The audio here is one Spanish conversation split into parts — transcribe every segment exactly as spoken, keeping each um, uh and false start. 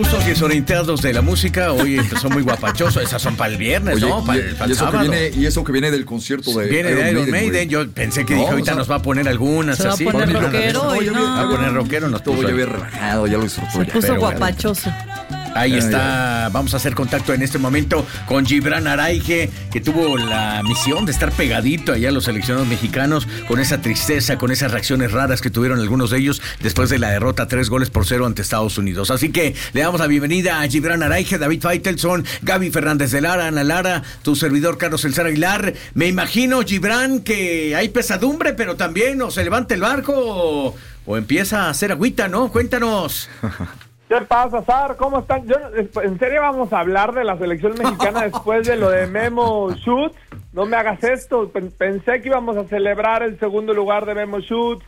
Gustos desorientados de la música, hoy empezó muy guapachoso. Esas son para el viernes, Oye, ¿no? Para y, el, para y, el eso sábado. Que viene, y eso que viene del concierto de Viene Iron de Iron Maiden. Maiden. Yo pensé que no, dije, ahorita o sea, nos va a poner algunas se va así. a poner Nada de rockero eso. hoy, ya no. Va a poner rockero, nos todo puso ya ahí. había relajado, ya lo disfrutó. Se ya. puso Pero bueno. guapachoso. Ahí Ya, está, vamos a hacer contacto en este momento con Gibran Araige, que tuvo la misión de estar pegadito allá a los seleccionados mexicanos, con esa tristeza, con esas reacciones raras que tuvieron algunos de ellos después de la derrota tres goles por cero ante Estados Unidos. Así que le damos la bienvenida a Gibran Araige, David Faitelson, Gaby Fernández de Lara, Ana Lara, tu servidor Carlos Elzar Aguilar. Me imagino, Gibran, que hay pesadumbre, pero también o se levanta el barco o, o empieza a hacer agüita, ¿no? Cuéntanos. ¿Qué pasa, Sar? ¿Cómo están? Yo, ¿en serio vamos a hablar de la selección mexicana después de lo de Memo Schutz? No me hagas esto. Pensé que íbamos a celebrar el segundo lugar de Memo Schutz.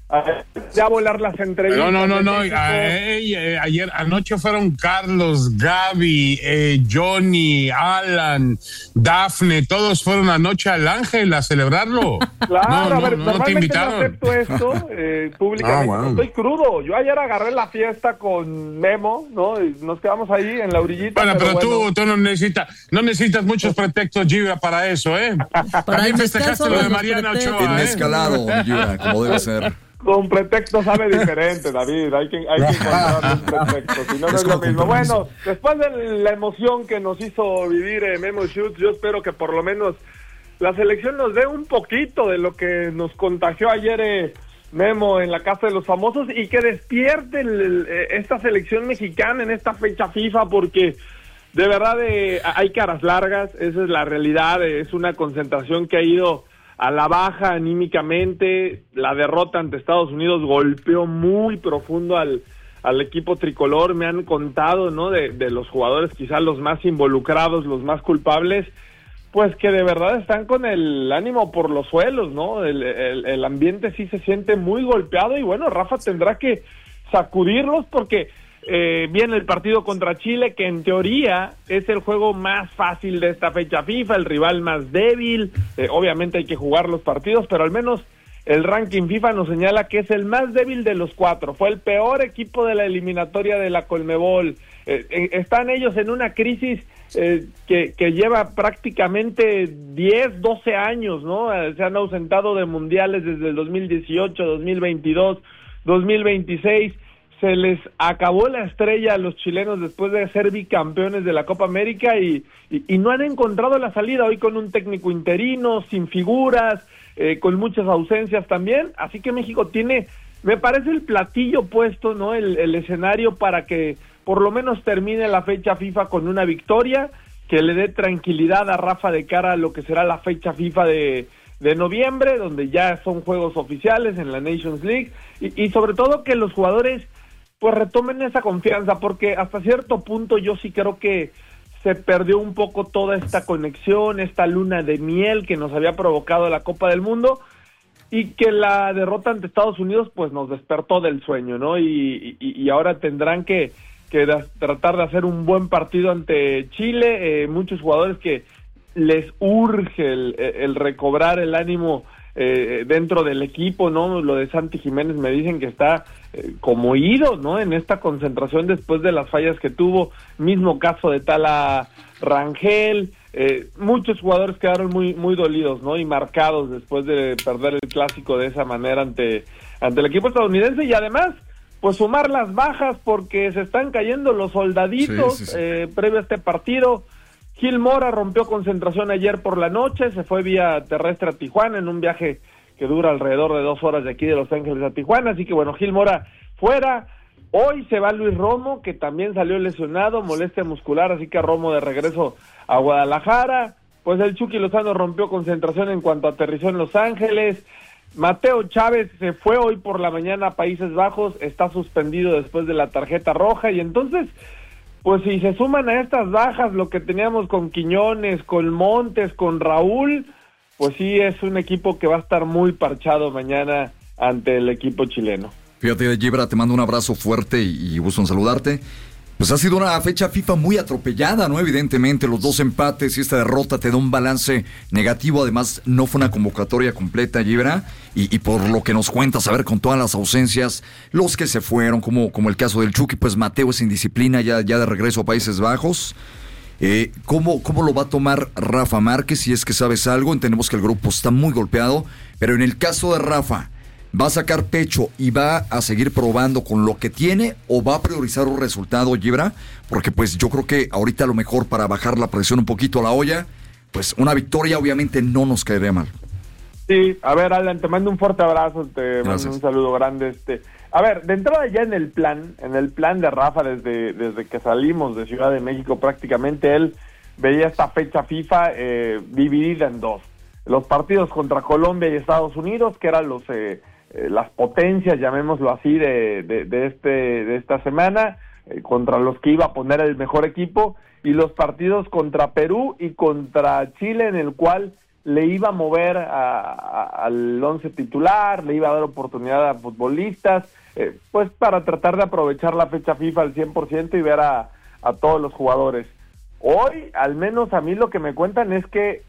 Ya volar las entrevistas. No, no, no, no. México. Eh, eh, ayer, anoche fueron Carlos, Gaby, eh, Johnny, Alan, Dafne, todos fueron anoche al Ángel a celebrarlo. Claro, no, a no, ver, no, no te normalmente no invitaron. acepto esto eh, públicamente. Ah, bueno. Estoy crudo. Yo ayer agarré la fiesta con Memo, ¿no? Y nos quedamos ahí en la orillita. Bueno, pero, pero tú, bueno. tú no necesitas, no necesitas muchos pretextos, Gibra, para eso, ¿eh? Para También el festejaste descanso lo de los Mariana pretextos. Ochoa, En ¿eh? escalado, Gibran, como debe ser. Con pretexto sabe diferente, David. Hay que, hay que encontrar un pretexto. Si no, no es lo mismo. Bueno, después de la emoción que nos hizo vivir eh, Memo Schutz, yo espero que por lo menos la selección nos dé un poquito de lo que nos contagió ayer eh, Memo en la Casa de los Famosos y que despierte el, el, esta selección mexicana en esta fecha FIFA, porque de verdad eh, hay caras largas. Esa es la realidad. Eh, es una concentración que ha ido a la baja anímicamente. La derrota ante Estados Unidos golpeó muy profundo al, al equipo tricolor. Me han contado, ¿no? De, de los jugadores quizás los más involucrados, los más culpables, pues que de verdad están con el ánimo por los suelos, ¿no? El, el, el ambiente sí se siente muy golpeado y bueno, Rafa tendrá que sacudirlos porque Eh, viene el partido contra Chile, que en teoría es el juego más fácil de esta fecha FIFA, el rival más débil. Eh, obviamente hay que jugar los partidos, pero al menos el ranking FIFA nos señala que es el más débil de los cuatro. Fue el peor equipo de la eliminatoria de la Conmebol. Eh, eh, están ellos en una crisis eh, que, que lleva prácticamente diez, doce años, ¿no? Eh, se han ausentado de mundiales desde el dos mil dieciocho, dos mil veintidós, dos mil veintiséis. Se les acabó la estrella a los chilenos después de ser bicampeones de la Copa América y, y, y no han encontrado la salida hoy con un técnico interino, sin figuras, eh, con muchas ausencias también. Así que México tiene, me parece, el platillo puesto, ¿no? El, el escenario para que por lo menos termine la fecha FIFA con una victoria que le dé tranquilidad a Rafa de cara a lo que será la fecha FIFA de, de noviembre, donde ya son juegos oficiales en la Nations League y, y sobre todo que los jugadores pues retomen esa confianza, porque hasta cierto punto yo sí creo que se perdió un poco toda esta conexión, esta luna de miel que nos había provocado la Copa del Mundo, y que la derrota ante Estados Unidos pues nos despertó del sueño, ¿no? Y, y, y ahora tendrán que, que da, tratar de hacer un buen partido ante Chile. Eh, muchos jugadores que les urge el, el recobrar el ánimo Eh, dentro del equipo, ¿no? Lo de Santi Jiménez me dicen que está eh, como ido, ¿no? En esta concentración después de las fallas que tuvo, mismo caso de Tala Rangel, eh, muchos jugadores quedaron muy muy dolidos, ¿no? Y marcados después de perder el clásico de esa manera ante, ante el equipo estadounidense, y además pues sumar las bajas porque se están cayendo los soldaditos. Sí, sí, sí. Eh, previo a este partido. Gil Mora rompió concentración ayer por la noche, se fue vía terrestre a Tijuana en un viaje que dura alrededor de dos horas de aquí de Los Ángeles a Tijuana, así que bueno, Gil Mora fuera. Hoy se va Luis Romo, que también salió lesionado, molestia muscular, así que Romo de regreso a Guadalajara. Pues el Chucky Lozano rompió concentración en cuanto aterrizó en Los Ángeles. Mateo Chávez se fue hoy por la mañana a Países Bajos, está suspendido después de la tarjeta roja, y entonces pues si se suman a estas bajas lo que teníamos con Quiñones, con Montes, con Raúl, pues sí es un equipo que va a estar muy parchado mañana ante el equipo chileno. Fíjate, Gibra, te mando un abrazo fuerte y, y gusto en saludarte. Pues ha sido una fecha FIFA muy atropellada, ¿no? Evidentemente, los dos empates y esta derrota te da un balance negativo. Además, no fue una convocatoria completa, Gibra. Y, y por lo que nos cuentas, a ver, con todas las ausencias, los que se fueron, como, como el caso del Chucky, pues Mateo es indisciplina, ya, ya de regreso a Países Bajos. Eh, ¿cómo, ¿Cómo lo va a tomar Rafa Márquez? Si es que sabes algo, entendemos que el grupo está muy golpeado, pero en el caso de Rafa, ¿va a sacar pecho y va a seguir probando con lo que tiene o va a priorizar un resultado, Gibra? Porque pues yo creo que ahorita lo mejor para bajar la presión un poquito a la olla, pues una victoria obviamente no nos caería mal. Sí, a ver, Alan, te mando un fuerte abrazo, te Gracias. mando un saludo grande. Este, a ver, de entrada ya en el plan, en el plan de Rafa desde, desde que salimos de Ciudad de México prácticamente, él veía esta fecha FIFA eh, dividida en dos. Los partidos contra Colombia y Estados Unidos, que eran los... Eh, Eh, las potencias, llamémoslo así, de, de, de este de esta semana, eh, contra los que iba a poner el mejor equipo, y los partidos contra Perú y contra Chile, en el cual le iba a mover a, a, al once titular, le iba a dar oportunidad a futbolistas, eh, pues para tratar de aprovechar la fecha FIFA al cien por ciento y ver a, a todos los jugadores. Hoy, al menos a mí lo que me cuentan es que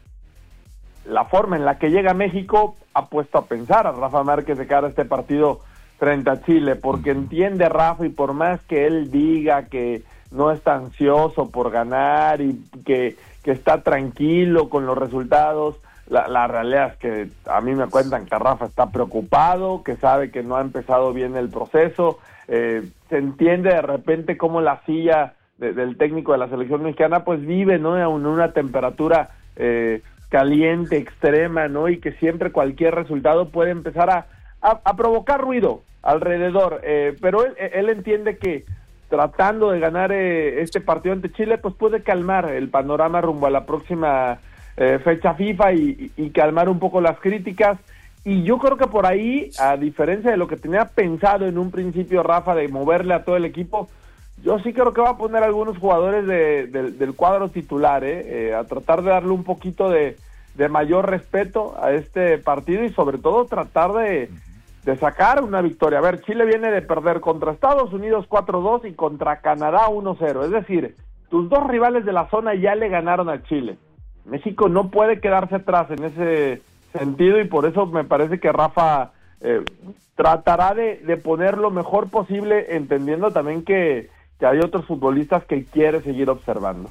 la forma en la que llega México ha puesto a pensar a Rafa Márquez de cara a este partido frente a Chile, porque entiende Rafa, y por más que él diga que no está ansioso por ganar y que, que está tranquilo con los resultados, la, la realidad es que a mí me cuentan que Rafa está preocupado, que sabe que no ha empezado bien el proceso, eh, se entiende de repente cómo la silla de, del técnico de la selección mexicana pues vive, ¿no?, en una temperatura eh, caliente, extrema, ¿no? Y que siempre cualquier resultado puede empezar a, a, a provocar ruido alrededor. Eh, pero él, él entiende que tratando de ganar eh, este partido ante Chile, pues puede calmar el panorama rumbo a la próxima eh, fecha FIFA y, y, y calmar un poco las críticas. Y yo creo que por ahí, a diferencia de lo que tenía pensado en un principio Rafa de moverle a todo el equipo, yo sí creo que va a poner a algunos jugadores de, de, del cuadro titular, ¿eh? Eh, a tratar de darle un poquito de, de mayor respeto a este partido y sobre todo tratar de, de sacar una victoria. A ver, Chile viene de perder contra Estados Unidos cuatro dos y contra Canadá uno cero. Es decir, tus dos rivales de la zona ya le ganaron a Chile. México no puede quedarse atrás en ese sentido y por eso me parece que Rafa eh, tratará de, de poner lo mejor posible, entendiendo también que que hay otros futbolistas que quiere seguir observando.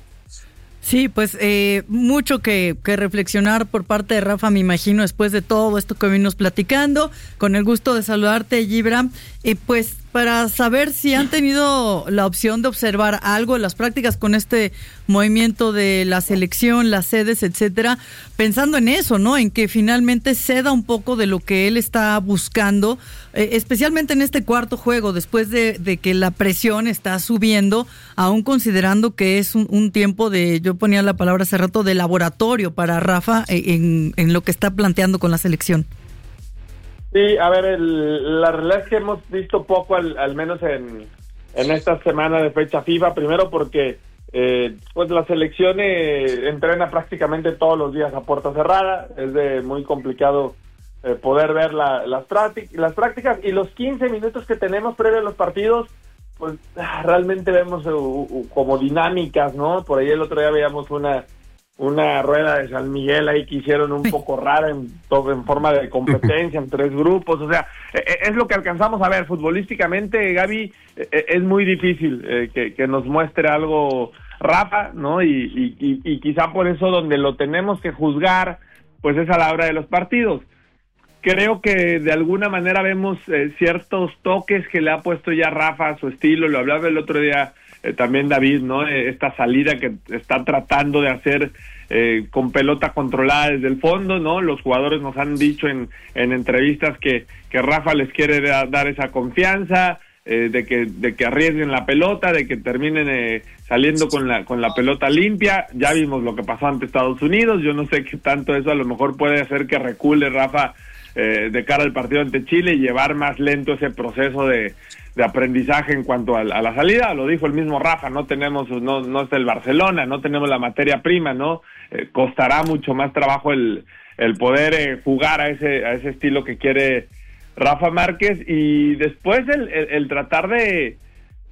Sí, pues eh, mucho que, que reflexionar por parte de Rafa, me imagino, después de todo esto que venimos platicando. Con el gusto de saludarte, Gibran. Eh, pues para saber si han tenido la opción de observar algo en las prácticas con este movimiento de la selección, las sedes, etcétera, pensando en eso, ¿no? En que finalmente ceda un poco de lo que él está buscando, eh, especialmente en este cuarto juego, después de, de que la presión está subiendo, aún considerando que es un, un tiempo de, yo ponía la palabra hace rato, de laboratorio para Rafa en, en lo que está planteando con la selección. Sí, a ver, el, la realidad es que hemos visto poco, al, al menos en, en esta semana de fecha FIFA, primero porque eh, pues la selección eh, entrena prácticamente todos los días a puerta cerrada, es de muy complicado eh, poder ver la, las, práctic- las prácticas, y los quince minutos que tenemos previo a los partidos, pues realmente vemos uh, uh, como dinámicas, ¿no? Por ahí el otro día veíamos una una rueda de San Miguel ahí que hicieron un poco rara en, todo, en forma de competencia en tres grupos, o sea, es lo que alcanzamos a ver futbolísticamente. Gaby, es muy difícil eh, que, que nos muestre algo Rafa, ¿no? Y, y, y, y quizá por eso donde lo tenemos que juzgar, pues es a la hora de los partidos. Creo que de alguna manera vemos eh, ciertos toques que le ha puesto ya Rafa a su estilo, lo hablaba el otro día Eh, también David, ¿no? Eh, esta salida que está tratando de hacer eh, con pelota controlada desde el fondo, ¿no? Los jugadores nos han dicho en, en entrevistas que, que Rafa les quiere da, dar esa confianza, eh, de que de que arriesguen la pelota, de que terminen eh, saliendo con la con la pelota limpia. Ya vimos lo que pasó ante Estados Unidos, yo no sé qué tanto eso a lo mejor puede hacer que recule Rafa eh, de cara al partido ante Chile y llevar más lento ese proceso de de aprendizaje en cuanto a, a la salida. Lo dijo el mismo Rafa, no tenemos, no, no es el Barcelona, no tenemos la materia prima, ¿no? Eh, costará mucho más trabajo el, el poder eh, jugar a ese, a ese estilo que quiere Rafa Márquez, y después el, el, el tratar de,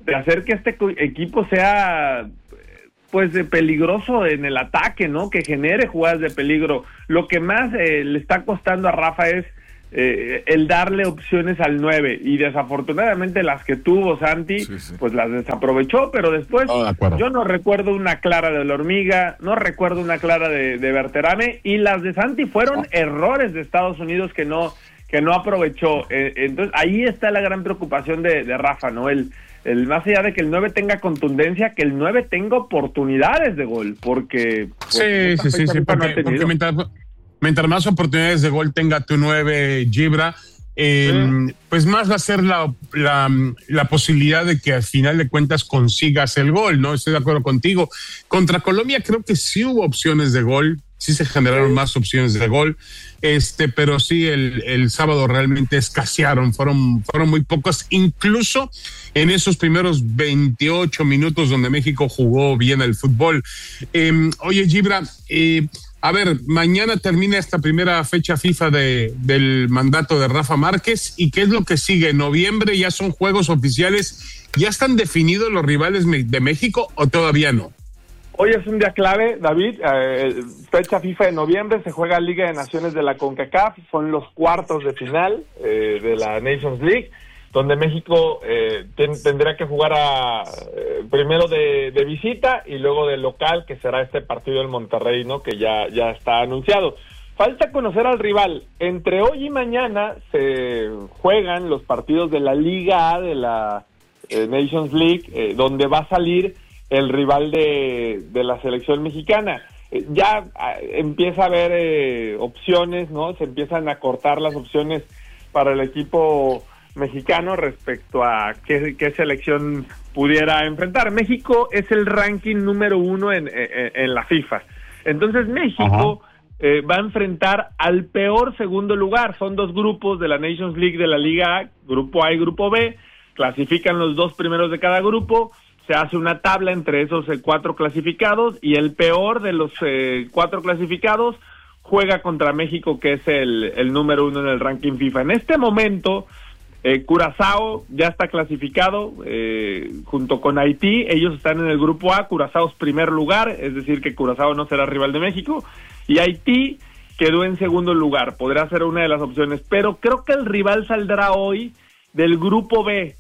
de hacer que este equipo sea pues de peligroso en el ataque, ¿no? Que genere jugadas de peligro. Lo que más eh, le está costando a Rafa es eh, el darle opciones al nueve, y desafortunadamente las que tuvo Santi, sí, sí. pues las desaprovechó, pero después oh, de yo no recuerdo una clara de la Hormiga, no recuerdo una clara de, de Berterame, y las de Santi fueron oh. errores de Estados Unidos que no que no aprovechó. Eh, entonces ahí está la gran preocupación de, de Rafa, ¿no? El, el más allá de que el nueve tenga contundencia, que el nueve tenga oportunidades de gol, porque pues, sí, sí, sí, sí, porque, no porque mientras, mientras más oportunidades de gol tenga tu nueve, Gibra, eh, sí. pues más va a ser la, la, la posibilidad de que al final de cuentas consigas el gol, ¿no? Estoy de acuerdo contigo. Contra Colombia creo que sí hubo opciones de gol, sí se generaron sí. más opciones de gol, este, pero sí el, el sábado realmente escasearon, fueron, fueron muy pocos, incluso en esos primeros veintiocho minutos donde México jugó bien el fútbol. Eh, oye, Gibra, eh, a ver, mañana termina esta primera fecha FIFA de, del mandato de Rafa Márquez, ¿y qué es lo que sigue? ¿En noviembre ya son juegos oficiales? ¿Ya están definidos los rivales de México o todavía no? Hoy es un día clave, David, eh, fecha FIFA de noviembre, se juega Liga de Naciones de la CONCACAF, son los cuartos de final eh, de la Nations League, donde México eh, ten, tendrá que jugar a, eh, primero de, de visita y luego de local, que será este partido en Monterrey, ¿no? Que ya, ya está anunciado. Falta conocer al rival. Entre hoy y mañana se juegan los partidos de la Liga A de la eh, Nations League, eh, donde va a salir el rival de, de la selección mexicana. Eh, ya eh, empieza a haber eh, opciones, ¿no? Se empiezan a cortar las opciones para el equipo mexicano respecto a qué, qué selección pudiera enfrentar. México es el ranking número uno en, en, en la FIFA. Entonces México eh, va a enfrentar al peor segundo lugar. Son dos grupos de la Nations League de la Liga A, grupo A y grupo B. Clasifican los dos primeros de cada grupo. Se hace una tabla entre esos eh, cuatro clasificados, y el peor de los eh, cuatro clasificados juega contra México, que es el, el número uno en el ranking FIFA. En este momento, eh, Curazao ya está clasificado eh, junto con Haití. Ellos están en el grupo A. Curazao es primer lugar, es decir que Curazao no será rival de México, y Haití quedó en segundo lugar. Podrá ser una de las opciones, pero creo que el rival saldrá hoy del grupo B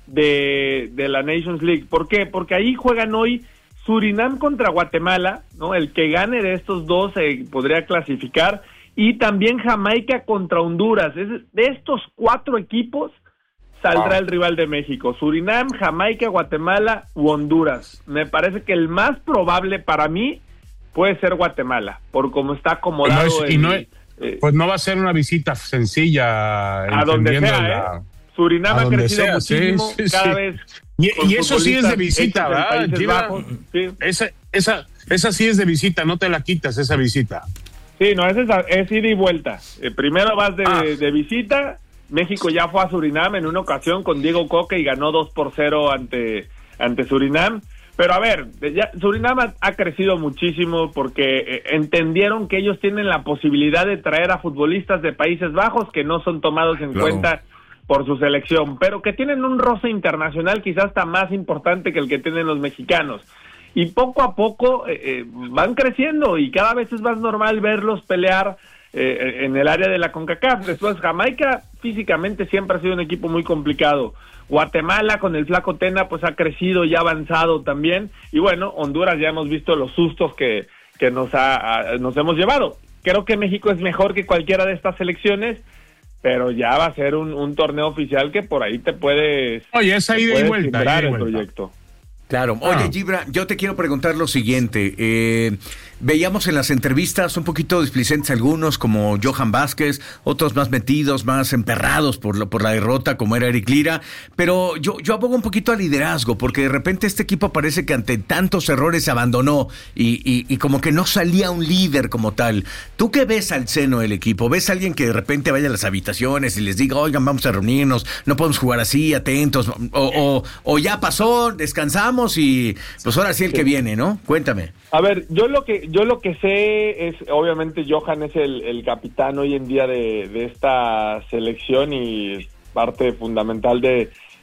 de, de la Nations League. ¿Por qué? Porque ahí juegan hoy Surinam contra Guatemala, ¿no? El que gane de estos dos eh, podría clasificar, y también Jamaica contra Honduras. Es, de estos cuatro equipos saldrá el rival de México: Surinam, Jamaica, Guatemala u Honduras. Me parece que el más probable para mí puede ser Guatemala, por cómo está acomodado. No es, el, y no es, eh, pues no va a ser una visita sencilla. A donde sea, la... ¿eh? Surinam ha crecido sea, muchísimo, sí, sí, cada sí. vez. Y, y eso sí es de visita, ¿verdad? Bajos, sí. Esa, esa, esa sí es de visita, no te la quitas esa visita. Sí, no, esa es, es ida y vuelta. Eh, primero vas de, ah. de visita. México ya fue a Surinam en una ocasión con Diego Coca y ganó dos por cero ante, ante Surinam. Pero a ver, ya, Surinam ha, ha crecido muchísimo porque eh, entendieron que ellos tienen la posibilidad de traer a futbolistas de Países Bajos que no son tomados en claro. cuenta por su selección, pero que tienen un roce internacional quizás hasta más importante que el que tienen los mexicanos. Y poco a poco eh, eh, van creciendo, y cada vez es más normal verlos pelear eh, en el área de la CONCACAF. Después Jamaica físicamente siempre ha sido un equipo muy complicado. Guatemala con el Flaco Tena pues ha crecido y ha avanzado también. Y bueno, Honduras ya hemos visto los sustos que, que nos, ha, a, nos hemos llevado. Creo que México es mejor que cualquiera de estas selecciones, pero ya va a ser un, un torneo oficial que por ahí te puedes... Oye, esa ida y vuelta. Ida y el vuelta. proyecto. Claro. Oye, Gibra, yo te quiero preguntar lo siguiente. Eh, veíamos en las entrevistas un poquito displicentes algunos, como Johan Vázquez, otros más metidos, más emperrados por, lo, por la derrota, como era Eric Lira. Pero yo, yo abogo un poquito al liderazgo, porque de repente este equipo parece que ante tantos errores se abandonó y, y, y como que no salía un líder como tal. ¿Tú qué ves al seno del equipo? ¿Ves a alguien que de repente vaya a las habitaciones y les diga, oigan, vamos a reunirnos, no podemos jugar así, atentos, o, o, o ya pasó, descansamos y pues ahora sí el que viene, ¿no? Cuéntame. A ver, yo lo que yo lo que sé es, obviamente Johan es el, el capitán hoy en día de, de esta selección y parte fundamental de,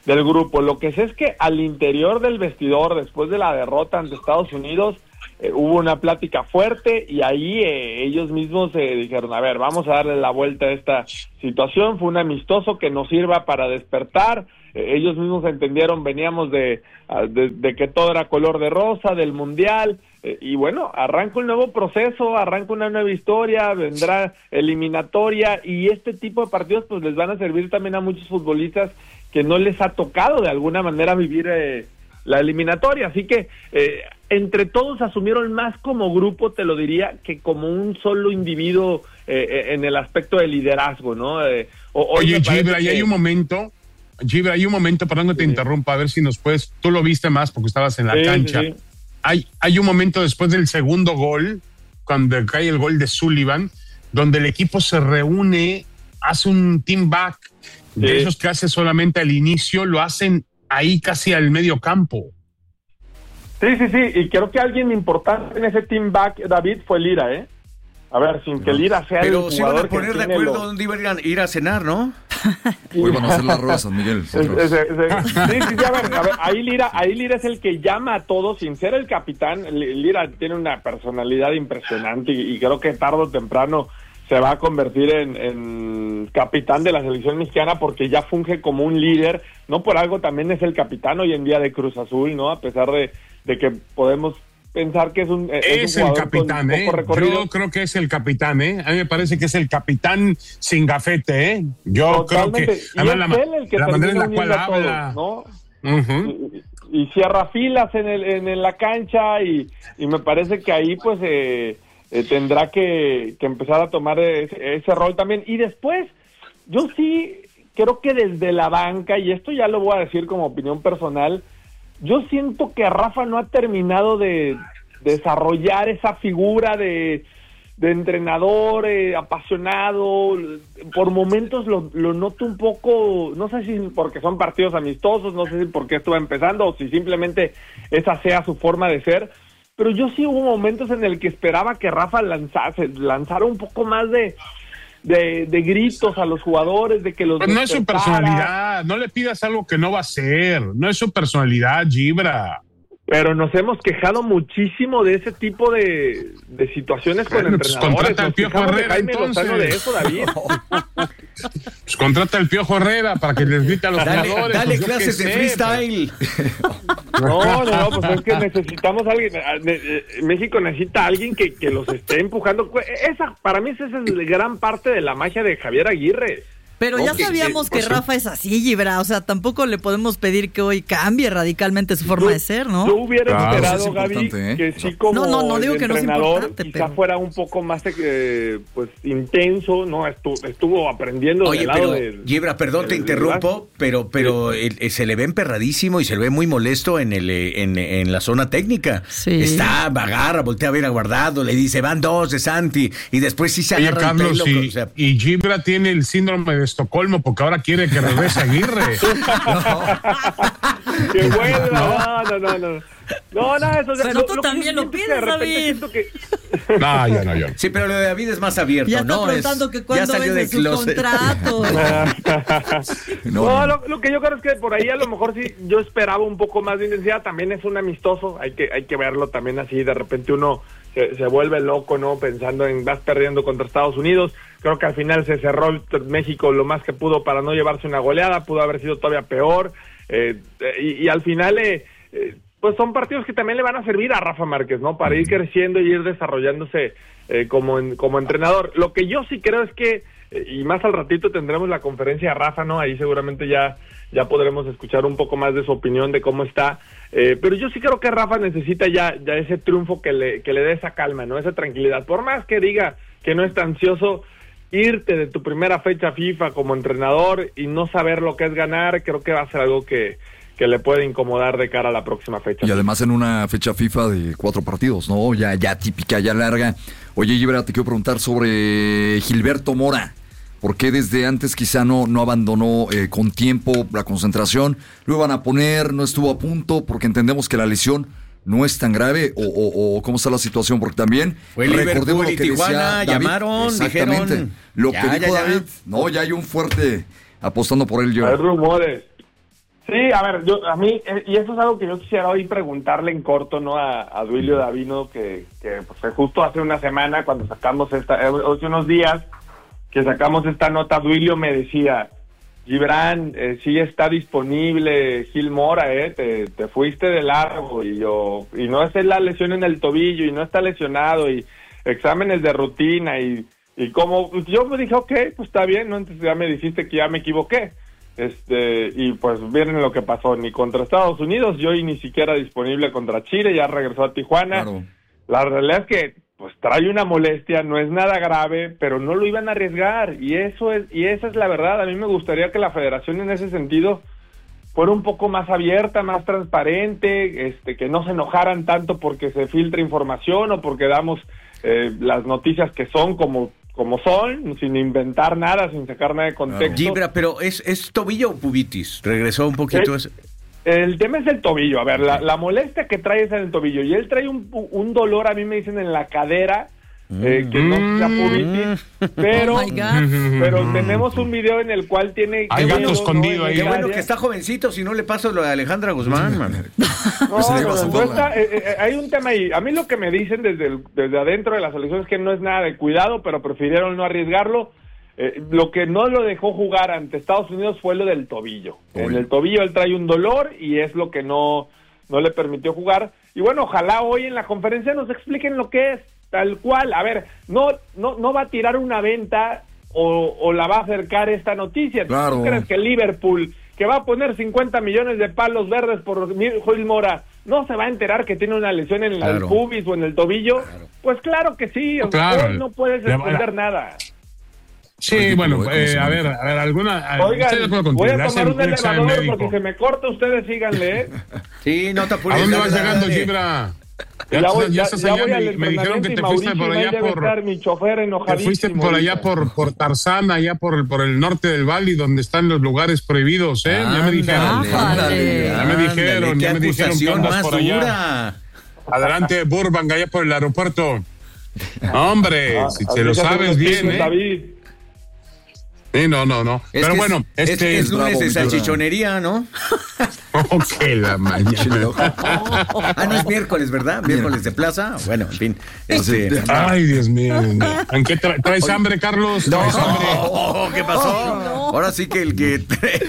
del grupo. Lo que sé es que al interior del vestidor, después de la derrota ante Estados Unidos, eh, hubo una plática fuerte y ahí eh, ellos mismos eh, dijeron, a ver, vamos a darle la vuelta a esta situación, fue un amistoso que nos sirva para despertar. Eh, ellos mismos entendieron, veníamos de, de, de que todo era color de rosa, del Mundial, eh, y bueno, arranca un nuevo proceso, arranca una nueva historia, vendrá eliminatoria, y este tipo de partidos pues les van a servir también a muchos futbolistas que no les ha tocado de alguna manera vivir eh, la eliminatoria, así que eh, entre todos asumieron más como grupo, te lo diría, que como un solo individuo eh, en el aspecto de liderazgo, ¿no? Eh, o, Oye, Gibra, y hay un momento, Gibra, hay un momento, perdón que te sí. interrumpa, a ver si nos puedes, tú lo viste más porque estabas en la sí, cancha, sí, sí. Hay, hay un momento después del segundo gol, cuando cae el gol de Sullivan, donde el equipo se reúne, hace un team back, de sí. esos que hace solamente al inicio, lo hacen ahí casi al medio campo. Sí, sí, sí, y creo que alguien importante en ese team back, David, fue Lira, ¿eh? A ver, sin que Lira sea Pero el se van jugador a poner que de acuerdo lo... dónde iban a ir a cenar, ¿no? Hoy van a hacer la rueda San Miguel. Es, es, es, es, sí, sí, sí, a ver, a ver, ahí Lira, ahí Lira es el que llama a todos, sin ser el capitán. Lira tiene una personalidad impresionante y, y creo que tarde o temprano se va a convertir en, en capitán de la selección mexicana porque ya funge como un líder, no por algo también es el capitán hoy en día de Cruz Azul, ¿no? A pesar de, de que podemos pensar que es un es, es un el capitán, ¿eh? Yo creo que es el capitán, ¿eh? A mí me parece que es el capitán sin gafete, ¿eh? Yo Totalmente. creo que además la, el que la manera en la cual habla, ¿no? Uh-huh. y, y cierra filas en el en la cancha y, y me parece que ahí pues eh, eh, tendrá que, que empezar a tomar ese, ese rol también. Y después, yo sí creo que desde la banca, y esto ya lo voy a decir como opinión personal, yo siento que Rafa no ha terminado de desarrollar esa figura de, de entrenador eh, apasionado. Por momentos lo, lo noto un poco, no sé si porque son partidos amistosos, no sé si porque esto va empezando o si simplemente esa sea su forma de ser, pero yo sí hubo momentos en el que esperaba que Rafa lanzase, lanzara un poco más de, de, de gritos a los jugadores, de que los... Pero no es su personalidad, no le pidas algo que no va a hacer, no es su personalidad, Gibra. Pero nos hemos quejado muchísimo de ese tipo de, de situaciones con bueno, pues entrenadores. Contrata al Piojo Herrera, entonces. De eso, David. Pues contrata al Piojo Herrera para que les grite a los dale, jugadores. Dale pues clases de sé, freestyle. No, no, no, pues es que necesitamos a alguien. México necesita a alguien que, que los esté empujando. Esa, para mí esa es gran parte de la magia de Javier Aguirre. Pero ya okay, sabíamos que, que Rafa es así, Gibra, o sea, tampoco le podemos pedir que hoy cambie radicalmente su forma yo, de ser, ¿no? Yo hubiera claro, esperado, es Gaby, ¿eh? que sí como no, no, no digo que entrenador no es quizá pero... fuera un poco más eh, pues intenso, ¿no? Estuvo, estuvo aprendiendo Oye, del lado pero, del... Gibra, perdón, te interrumpo, pero pero sí. el, se le ve emperradísimo y se le ve muy molesto en el en, en la zona técnica. Sí. Está, agarra, voltea a ver a Guardado, le dice, van dos de Santi, y después sí se agarra Oye, Carlos, el pelo. Y, o sea, y Gibra tiene el síndrome de Estocolmo porque ahora quiere que regrese Aguirre. No. Que vuelva, no, no, no, no. No, no, eso pero lo, tú lo también lo pides, David. Que... No, ya no, yo. Sí, pero lo de David es más abierto, ya ¿no? está preguntando es, que cuándo vence su closet. contrato. no, no lo, lo que yo creo es que por ahí a lo mejor sí yo esperaba un poco más de intensidad. También es un amistoso, hay que hay que verlo también así. De repente uno se, se vuelve loco, ¿no? Pensando en vas perdiendo contra Estados Unidos. Creo que al final se cerró México lo más que pudo para no llevarse una goleada. Pudo haber sido todavía peor. Eh, y, y al final... Eh, eh, pues son partidos que también le van a servir a Rafa Márquez, ¿no? Para ir creciendo y ir desarrollándose eh, como en, como entrenador. Lo que yo sí creo es que, eh, y más al ratito tendremos la conferencia de Rafa, ¿no? Ahí seguramente ya, ya podremos escuchar un poco más de su opinión de cómo está. Eh, pero yo sí creo que Rafa necesita ya, ya ese triunfo que le, que le dé esa calma, ¿no? Esa tranquilidad. Por más que diga que no está ansioso, irte de tu primera fecha FIFA como entrenador y no saber lo que es ganar, creo que va a ser algo que... que le puede incomodar de cara a la próxima fecha. Y además en una fecha FIFA de cuatro partidos, ¿no? Ya, ya típica, ya larga. Oye, Gibra, te quiero preguntar sobre Gilberto Mora. ¿Por qué desde antes quizá no, no abandonó eh, con tiempo la concentración? ¿Lo iban a poner? ¿No estuvo a punto? Porque entendemos que la lesión no es tan grave. ¿O, o, o cómo está la situación? Porque también fue recordemos lo que Tijuana, decía David. Llamaron, exactamente. Dijeron, lo ya, que dijo ya, ya. David. No, ya hay un fuerte apostando por él. Yo. Hay rumores. Sí, a ver, yo a mí, y eso es algo que yo quisiera hoy preguntarle en corto, ¿no? A, a Duilio Davino, que, que pues, justo hace una semana, cuando sacamos esta, hace unos días, que sacamos esta nota, Duilio me decía, Gibran, eh, sí está disponible Gil Mora, eh, te, te fuiste de largo, y yo, y no es la lesión en el tobillo, y no está lesionado, y exámenes de rutina, y, y como, yo me dije, ok, pues está bien, ¿no? Entonces ya me dijiste que ya me equivoqué. Este, y pues miren lo que pasó, ni contra Estados Unidos, yo y ni siquiera disponible contra Chile, ya regresó a Tijuana. Claro. La realidad es que pues trae una molestia, no es nada grave, pero no lo iban a arriesgar, y eso es, y esa es la verdad. A mí me gustaría que la federación en ese sentido fuera un poco más abierta, más transparente, este, que no se enojaran tanto porque se filtra información o porque damos eh, las noticias que son como como son, sin inventar nada, sin sacar nada de contexto. Gibra, pero ¿es, es tobillo o pubitis? Regresó un poquito. El, el tema es el tobillo. A ver, la, la molestia que trae es en el tobillo. Y él trae un, un dolor, a mí me dicen, en la cadera, mm. eh, que no sea pubitis, pero, oh pero tenemos un video en el cual tiene... Hay gato escondido, ¿no? ahí. Qué bueno que está jovencito, si no le paso lo de Alejandra Guzmán, man. No, no, no está, eh, eh, hay un tema ahí. A mí lo que me dicen desde, el, desde adentro de la selección es que no es nada de cuidado, pero prefirieron no arriesgarlo. Eh, lo que no lo dejó jugar ante Estados Unidos fue lo del tobillo. Uy. En el tobillo él trae un dolor y es lo que no, no le permitió jugar. Y bueno, ojalá hoy en la conferencia nos expliquen lo que es, tal cual. A ver, no, no, no va a tirar una venta o, o la va a acercar esta noticia. Claro. ¿Tú crees que Liverpool, que va a poner cincuenta millones de palos verdes por Gil Mora, no se va a enterar que tiene una lesión en claro. el pubis o en el tobillo? Claro. Pues claro que sí, o sea, claro. no puedes esconder nada. Sí, bueno, eh, a ver, a ver, alguna... Oigan, voy a tomar un elevador porque se me corta, ustedes síganle, ¿eh? Sí, no te apures. ¿A dónde vas llegando, Gibra? Ya, ya, voy, ya, ya voy al me dijeron que te fuiste por allá por... Mi chofer te fuiste por allá por, por Tarzán, allá por, por el norte del Valle, donde están los lugares prohibidos, ¿eh? Ándale, ya me dijeron. Ándale, ya me dijeron, ándale, ya me dijeron que andas por allá. Dura. Adelante, Burbank, allá por el aeropuerto. Hombre, ah, si te lo sabes bien, ¿eh? David. Sí, no, no, no. Es Pero bueno, es, este es, es lunes de salchichonería, ¿no? Ok, la mañana. Ah, no es miércoles, ¿verdad? Miércoles de plaza. Bueno, en fin. Este... Ay, Dios mío. ¿En qué tra traes hambre, Carlos? ¿Traes no, hambre? Oh, ¿qué pasó? Oh, no. Ahora sí que el que...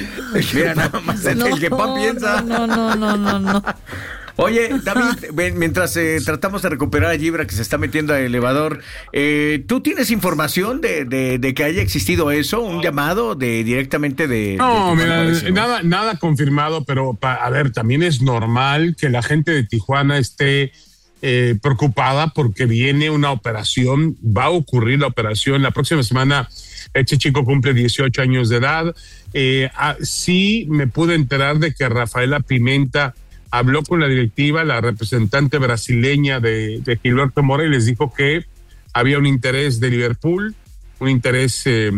Mira, nada más el, no, el que pan piensa. No, no, no, no, no. Oye, David, mientras eh, tratamos de recuperar a Gibra que se está metiendo al elevador, eh, ¿tú tienes información de, de, de que haya existido eso? ¿Un llamado de directamente de...? No, de mira, nada, nada confirmado, pero pa, a ver, también es normal que la gente de Tijuana esté eh, preocupada porque viene una operación, va a ocurrir la operación la próxima semana. Este chico cumple dieciocho años de edad. Eh, ah, sí me pude enterar de que Rafaela Pimenta habló con la directiva, la representante brasileña de, de Gilberto Mora, y les dijo que había un interés de Liverpool, un interés eh,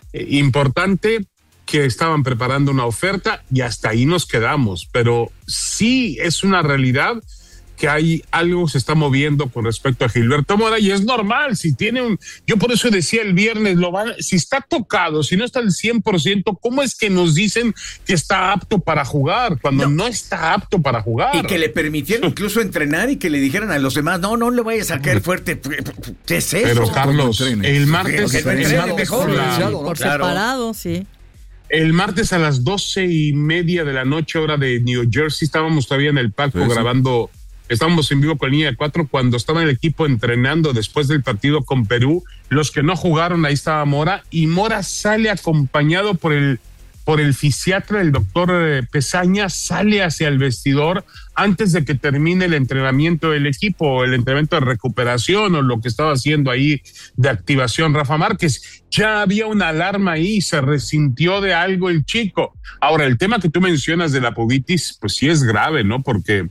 importante, que estaban preparando una oferta y hasta ahí nos quedamos. Pero sí es una realidad que hay algo se está moviendo con respecto a Gilberto Mora y es normal. Si tiene un, yo por eso decía el viernes, lo van, si está tocado, si no está al cien por ciento, ¿cómo es que nos dicen que está apto para jugar cuando no, no está apto para jugar? Y que le permitieron incluso entrenar y que le dijeran a los demás, no, no le vayas a caer fuerte. ¿Qué es eso? Pero Carlos, el martes, el martes el martes mejor, la, por claro. separado, sí. El martes a las doce y media de la noche, hora de New Jersey, estábamos todavía en el palco sí, grabando. Sí. Estábamos en vivo con línea de cuatro cuando estaba el equipo entrenando después del partido con Perú. Los que no jugaron, ahí estaba Mora, y Mora sale acompañado por el, por el fisiatra, el doctor Pesaña, sale hacia el vestidor antes de que termine el entrenamiento del equipo, el entrenamiento de recuperación o lo que estaba haciendo ahí de activación Rafa Márquez. Ya había una alarma ahí, se resintió de algo el chico. Ahora, el tema que tú mencionas de la pubitis, pues sí es grave, ¿no? Porque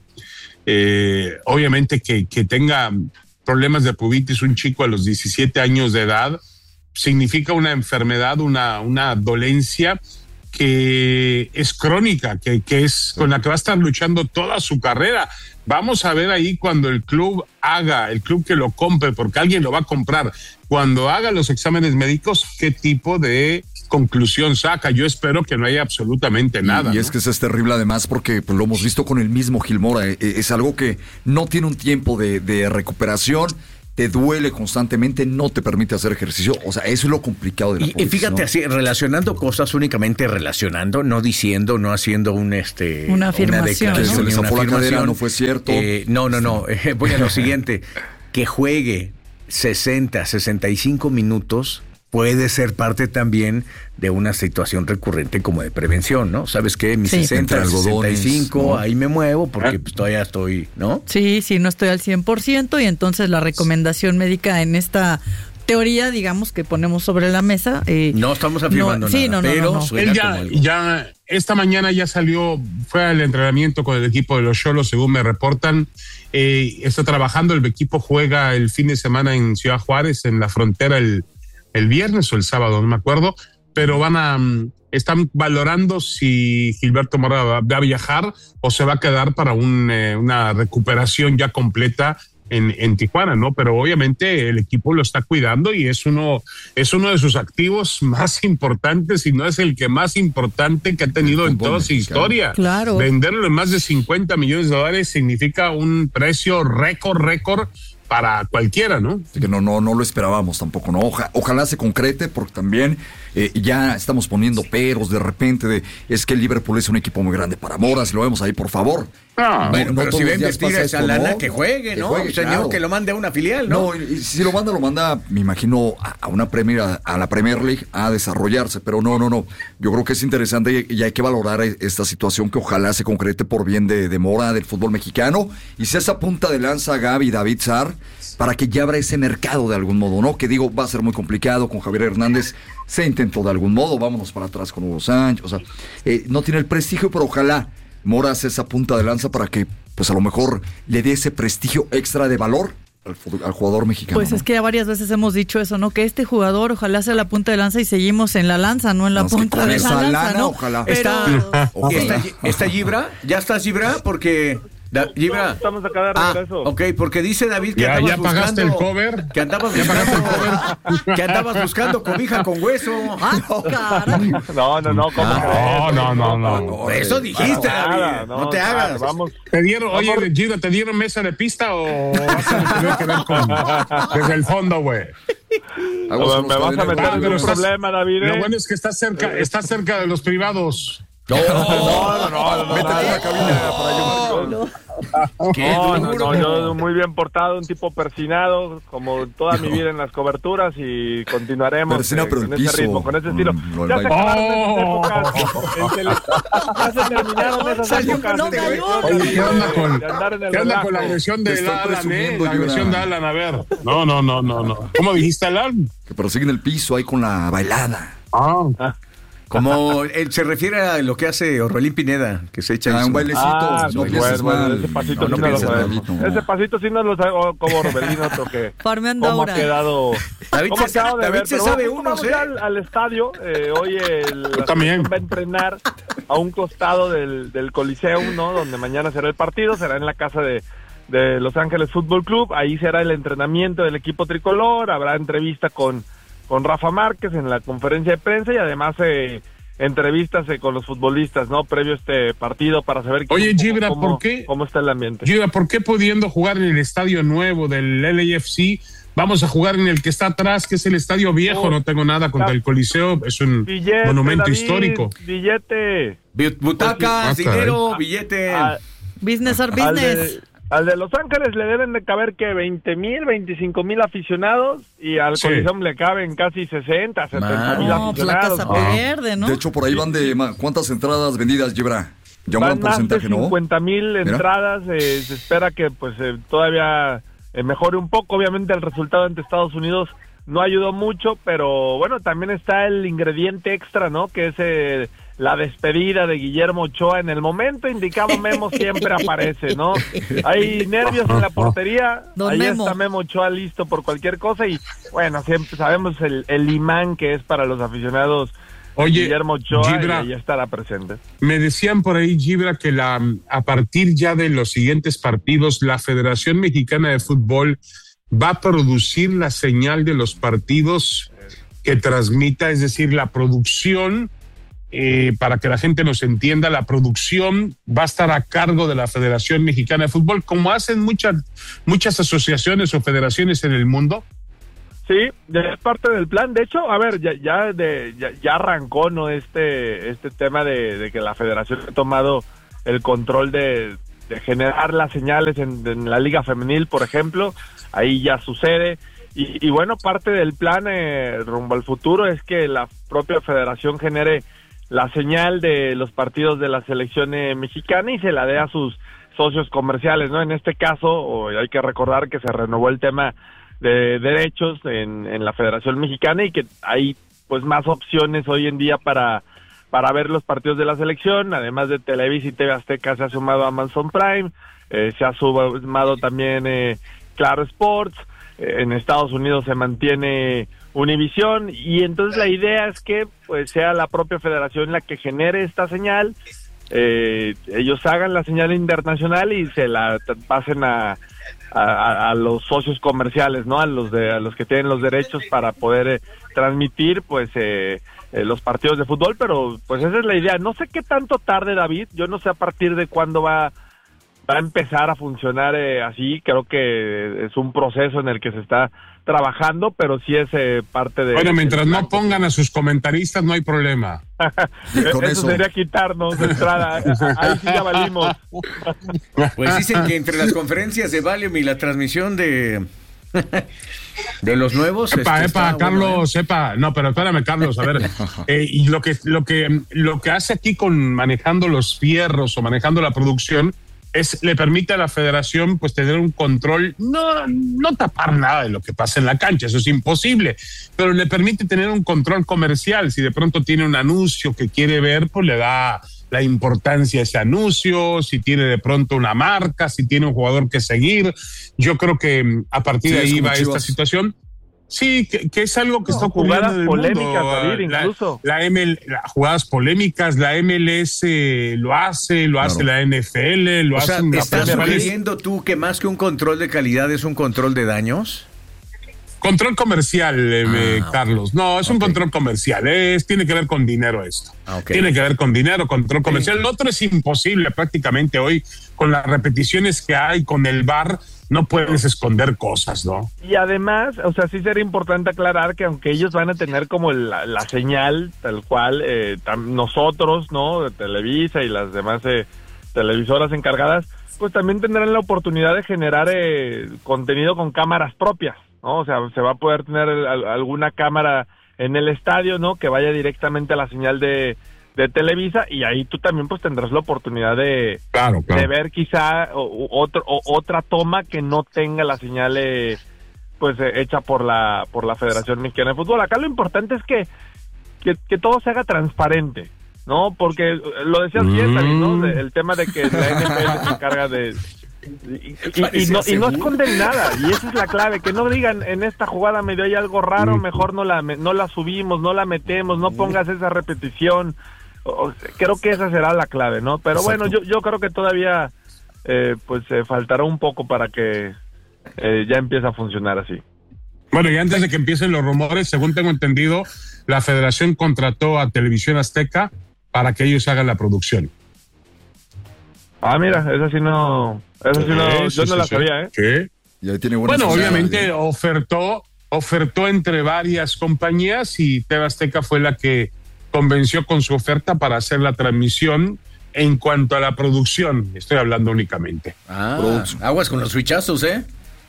Eh, obviamente que, que tenga problemas de pubitis un chico a los diecisiete años de edad significa una enfermedad, una, una dolencia que es crónica, que, que es con la que va a estar luchando toda su carrera. Vamos a ver ahí cuando el club haga, el club que lo compre, porque alguien lo va a comprar, cuando haga los exámenes médicos, qué tipo de conclusión saca? Yo espero que no haya absolutamente nada. Y, y ¿no? es que eso es terrible además porque pues, lo hemos visto con el mismo Gil Mora. Eh, es algo que no tiene un tiempo de, de recuperación, te duele constantemente, no te permite hacer ejercicio. O sea, eso es lo complicado de la y, posición. Y fíjate así, relacionando cosas, únicamente relacionando, no diciendo, no haciendo un este una afirmación. Una Que se le una zafó la cadera, no fue cierto. Eh, no, no, no. Eh, voy a lo siguiente. Que juegue sesenta, sesenta y cinco minutos puede ser parte también de una situación recurrente como de prevención, ¿no? ¿Sabes qué? Mis sí. sesenta, sesenta y cinco, ¿no? Ahí me muevo porque pues, todavía estoy, ¿no? Sí, sí, no estoy al cien por ciento y entonces la recomendación médica en esta teoría, digamos, que ponemos sobre la mesa. Eh, no estamos afirmando no, sí, nada, no, no, pero no, no. Él ya, ya, esta mañana ya salió, fue al entrenamiento con el equipo de los Xolos, según me reportan. Eh, está trabajando, el equipo juega el fin de semana en Ciudad Juárez, en la frontera, el, el viernes o el sábado, no me acuerdo, pero van a, están valorando si Gilberto Mora va, va a viajar o se va a quedar para un, eh, una recuperación ya completa En, en Tijuana, ¿no? Pero obviamente el equipo lo está cuidando y es uno, es uno de sus activos más importantes, y no es el que más importante que ha tenido en toda su historia. Claro. Venderlo en más de cincuenta millones de dólares significa un precio récord, récord para cualquiera, ¿no? Así que no, no, no lo esperábamos tampoco, ¿no? Oja, ojalá se concrete, porque también eh, ya estamos poniendo peros de repente de, es que el Liverpool es un equipo muy grande para Mora, si lo vemos ahí, por favor. Ah, Bueno, no pero todos si los ven días vestir pasa esa esto, lana, ¿no? que juegue, Que ¿no? juegue, Señor, claro. que lo mande a una filial, ¿no? No, y, y si lo manda, lo manda, me imagino, a, a una Premier, a, a la Premier League, a desarrollarse, pero no, no, no. Yo creo que es interesante y, y hay que valorar esta situación que ojalá se concrete por bien de, de Mora, del fútbol mexicano, y sea esa punta de lanza Gaby, David Sarr, para que ya abra ese mercado de algún modo, ¿no? Que digo, va a ser muy complicado con Javier Hernández, se intentó de algún modo, vámonos para atrás con Hugo Sánchez, o sea, eh, no tiene el prestigio, pero ojalá Mora hace esa punta de lanza para que, pues a lo mejor, le dé ese prestigio extra de valor al, al jugador mexicano. Pues ¿no? es que ya varias veces hemos dicho eso, ¿no? Que este jugador ojalá sea la punta de lanza y seguimos en la lanza, no en la No, es que punta con de esa la lanza, lana, ¿no? ojalá. Pero, Está, Ojalá. está, está Gibra, ¿ya estás Gibra? Porque da, Gibra. Estamos acá de Ah, regreso. ok, porque dice David que Ya- andabas ya pagaste buscando, el cover. que andabas ¿Ya pagaste el buscando, que andabas buscando cobija con hueso. ah, caray. No, no, no, ¿cómo Ah, crees? no, no, no, no. Por eso dijiste, Nada, David, no te hagas. Vamos. ¿Te dieron, oye, Giro, ¿te dieron mesa de pista o vas a tener que ver con desde el fondo, güey? Aguas con Me los vas a cadenas, meter Ah, en pero un estás- problema, David. Lo ¿eh? bueno es que estás cerca, estás cerca de los privados. No, No, no, no, no. Métete en la cabina para No, yo. qué no, no, duro. no, yo muy bien portado, un tipo persinado, como toda mi vida en las coberturas, y continuaremos Persinado, eh, pero con el ese piso. ritmo, con ese estilo. Mm, lo Ya se del acabaron baile. esas épocas. en tele- Ya se terminaron esas Salió épocas. con de- este güey. Oye, ¿qué onda con, de andar en el ¿qué onda relajo. con la agresión Te de estoy Alan, eh? presumiendo, La agresión de Yura. Alan, a ver. No, no, no, no, no. ¿Cómo dijiste, Alan? Que persiguen el piso ahí con la bailada. Ah. Como él se refiere a lo que hace Orbelín Pineda, que se echa Ah, eso. un bailecito. Ah, no pues, pienses bueno, mal. ese pasito No, no sí no lo pienses sabemos. mal, no. Ese pasito sí no lo sabemos, como Robelín, otro que... Farmeando ¿Cómo ahora. ha quedado? David ¿Cómo ha se- quedado de David ver? se Pero sabe bueno, unos, vamos ¿eh? ya al, al estadio. Eh, hoy el la también. selección va a entrenar a un costado del, del Coliseum, ¿no? Donde mañana será el partido, será en la casa de, de Los Ángeles Fútbol Club. Ahí será el entrenamiento del equipo tricolor, habrá entrevista con, con Rafa Márquez en la conferencia de prensa y además... Eh, entrevistas eh, con los futbolistas, ¿no? Previo a este partido para saber Oye, cómo, Gibra, cómo, ¿por qué? cómo está el ambiente. Gibra, ¿por qué pudiendo jugar en el estadio nuevo del L A F C, vamos a jugar en el que está atrás, que es el estadio viejo? Oh, No tengo nada contra el Coliseo, es un Billete, monumento David, histórico. Billete. Bu- Butacas, Ah, dinero, billete. A- Business are al, business. de, al de Los Ángeles le deben de caber que veinte mil, veinticinco mil aficionados y al Sí. Coliseum le caben casi sesenta, setenta mil No, pues la aficionados. casa ¿no? verde, ¿no? De hecho, por ahí van de... ma- ¿Cuántas entradas vendidas llevará? Ya un gran Van más de porcentaje, ¿no? cincuenta mil Mira. entradas, eh, se espera que pues eh, todavía eh, mejore un poco, obviamente el resultado ante Estados Unidos no ayudó mucho, pero bueno, también está el ingrediente extra, ¿no? Que es eh, la despedida de Guillermo Ochoa. En el momento indicado, Memo siempre aparece, ¿no? Hay nervios en la portería, Don ahí Memo. está Memo Ochoa listo por cualquier cosa y bueno, siempre sabemos el, el imán que es para los aficionados. Oye, Guillermo Ochoa, Gibra, y ahí estará presente. me decían por ahí, Gibra, que la a partir ya de los siguientes partidos, la Federación Mexicana de Fútbol va a producir la señal de los partidos que transmita, es decir, la producción, eh, para que la gente nos entienda, la producción va a estar a cargo de la Federación Mexicana de Fútbol, como hacen muchas, muchas asociaciones o federaciones en el mundo. Sí, es parte del plan. De hecho, a ver, ya ya, de, ya, ya arrancó, ¿no? Este este tema de, de que la Federación ha tomado el control de, de generar las señales en, en la Liga Femenil, por ejemplo. Ahí ya sucede. Y, y bueno, parte del plan eh, rumbo al futuro es que la propia Federación genere la señal de los partidos de la selección eh, mexicana y se la dé a sus socios comerciales, ¿no? En este caso, oh, hay que recordar que se renovó el tema de derechos en, en la Federación Mexicana y que hay pues más opciones hoy en día para para ver los partidos de la selección. Además de Televisa y T V Azteca, se ha sumado a Amazon Prime, eh, se ha sumado también eh, Claro Sports, eh, en Estados Unidos se mantiene Univisión, y entonces la idea es que pues sea la propia federación la que genere esta señal, eh, ellos hagan la señal internacional y se la pasen a A, a los socios comerciales, ¿no? A los de a los que tienen los derechos para poder eh, transmitir, pues, eh, eh, los partidos de fútbol, pero pues esa es la idea. No sé qué tanto tarde, David. Yo no sé a partir de cuándo va va a empezar a funcionar eh, así. Creo que es un proceso en el que se está trabajando, pero sí es eh, parte de... Bueno, mientras de no pongan a sus comentaristas, no hay problema. eso, eso sería quitarnos de entrada. Ahí sí ya valimos. Pues dicen que entre las conferencias de Valium y la transmisión de... de los nuevos... Epa, este, epa, Carlos, bueno, ¿eh? epa. No, pero espérame, Carlos, a ver. Eh, y lo que, lo, que, lo que hace aquí con manejando los fierros o manejando la producción... es le permite a la federación pues tener un control, no, no tapar nada de lo que pasa en la cancha, eso es imposible, pero le permite tener un control comercial. Si de pronto tiene un anuncio que quiere ver, pues le da la importancia a ese anuncio. Si tiene de pronto una marca, si tiene un jugador que seguir, yo creo que a partir sí, de ahí va Chivas. Esta situación. Sí, que, que es algo que no, está ocurriendo en el polémicas, mundo. David, incluso. La, la M L, la, jugadas polémicas, la M L S lo hace, lo claro. hace la N F L, lo o hace... sea, una ¿estás sugiriendo tú que más que un control de calidad es un control de daños? Control comercial, eh, ah, eh, Carlos. No, es okay. un control comercial. Es, tiene que ver con dinero esto. Ah, okay. Tiene que ver con dinero, control comercial. Sí. Lo otro es imposible prácticamente hoy, con las repeticiones que hay, con el V A R, no puedes esconder cosas, ¿no? Y además, o sea, sí sería importante aclarar que aunque ellos van a tener como la, la señal tal cual, eh, tam, nosotros, ¿no? De Televisa y las demás eh, televisoras encargadas, pues también tendrán la oportunidad de generar eh, contenido con cámaras propias, ¿no? O sea, se va a poder tener el, alguna cámara en el estadio, ¿no? Que vaya directamente a la señal de, de Televisa, y ahí tú también pues tendrás la oportunidad de, claro, claro. de ver quizá o, otro, o, otra toma que no tenga la señal eh, pues eh, hecha por la por la Federación Mexicana de Fútbol. Acá lo importante es que, que, que todo se haga transparente, ¿no? Porque lo decías mm. bien, David, ¿no? El tema de que la N F L se encarga de... Y, y, y, no, y no esconden nada, y esa es la clave, que no digan en esta jugada medio hay algo raro, mejor no la no la subimos, no la metemos, no pongas esa repetición. Creo que esa será la clave, ¿no? Pero Exacto. bueno, yo yo creo que todavía eh, pues eh, faltará un poco para que eh, ya empiece a funcionar así. Bueno, y antes de que empiecen los rumores, según tengo entendido, la Federación contrató a Televisión Azteca para que ellos hagan la producción. Ah, mira, esa sí no, esa sí no, yo no la sabía, ¿eh? ¿Qué? Y ahí tiene bueno, obviamente ofertó, ofertó entre varias compañías y T V Azteca fue la que convenció con su oferta para hacer la transmisión. En cuanto a la producción, estoy hablando únicamente. Ah, aguas con los fichazos, ¿eh?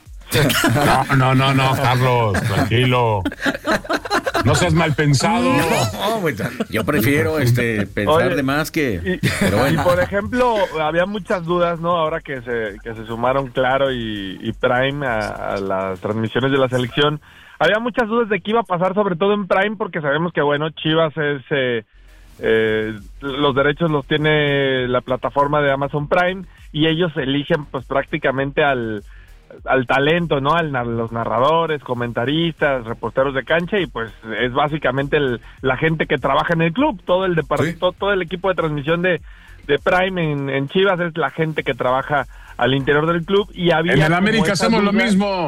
No, no, no, no, Carlos, tranquilo. No seas mal pensado. No, no, yo prefiero este pensar Oye, de más que... Y, pero bueno. Y por ejemplo, había muchas dudas, ¿no? Ahora que se que se sumaron Claro y, y Prime a, a las transmisiones de la selección, había muchas dudas de qué iba a pasar, sobre todo en Prime, porque sabemos que, bueno, Chivas es... Eh, eh, los derechos los tiene la plataforma de Amazon Prime y ellos eligen pues prácticamente al... al talento, ¿no? Al, a los narradores, comentaristas, reporteros de cancha, y pues es básicamente el, la gente que trabaja en el club, todo el departamento, ¿sí? todo el equipo de transmisión de, de Prime en, en Chivas es la gente que trabaja al interior del club, y había... En el América hacemos lo mismo.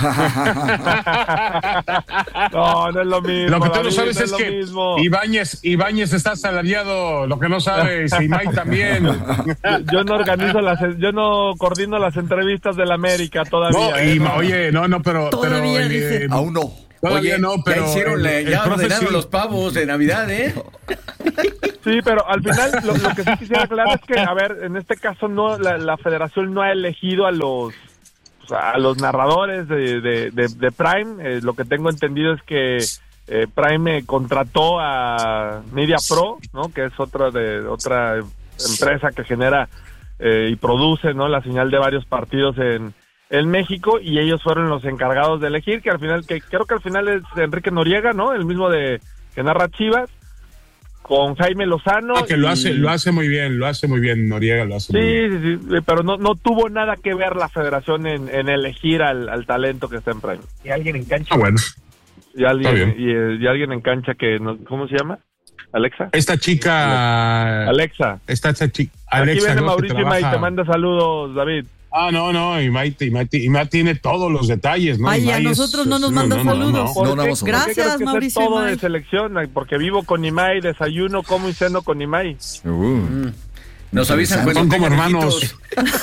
No, no es lo mismo. Lo que tú David, no sabes no es, es que mismo. Ibáñez, Ibáñez está asalariado. Lo que no sabes, y Mike también. Yo no organizo las, yo no coordino las entrevistas del América todavía. No, ¿eh? y, oye, no, no, pero, Todavía, pero dice. eh, Aún no. todavía Oye, no, pero ya hicieron, la, el- ya el profe ordenaron sí. los pavos de Navidad, ¿eh? Sí, pero al final lo, lo que sí quisiera aclarar es que, a ver, en este caso no, la, la federación no ha elegido a los o sea, a los narradores de, de, de, de Prime. Eh, lo que tengo entendido es que eh, Prime eh, contrató a Media Pro, ¿no? Que es otra de otra empresa que genera eh, y produce, ¿no? La señal de varios partidos en en México, y ellos fueron los encargados de elegir, que al final, que creo que al final es Enrique Noriega, ¿no? El mismo de que narra Chivas, con Jaime Lozano. Ah, que lo y- hace, lo hace muy bien, lo hace muy bien, Noriega lo hace muy bien. Sí, sí, sí, pero no no tuvo nada que ver la federación en, en elegir al, al talento que está en Prime. Y alguien en cancha. Ah, bueno. Y alguien, Está bien. y, eh, y alguien en cancha que, no, ¿cómo se llama? ¿Alexa? Esta chica... Alexa. Esta, esta chica... Aquí Alexa, viene ¿no? Que Mauricio y trabaja- May, te manda saludos, David. Ah, no, no, y Maite, y Maite, y Maite tiene todos los detalles, ¿no? Ay, Y a May es- nosotros no nos es- manda saludos. ¿Por No, no qué- vamos a por qué Gracias, crees que sé Mauricio y todo May. de selección? Ay, porque vivo con Imai, desayuno, como y ceno con Imai. Uh. Nos avisan cuando Son como tengan hermanos. hijitos.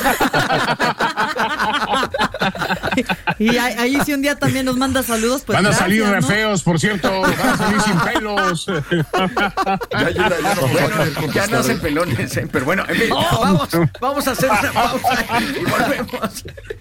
Y ahí, ahí si un día también nos manda saludos, pues Van a gracias, salir re ¿no? feos, por cierto. Van a salir sin pelos. Ya, ya, ya no Bueno, puedo ya contestar. nacen pelones, ¿eh? Pero bueno, en fin, vamos, vamos a hacer una pausa y volvemos.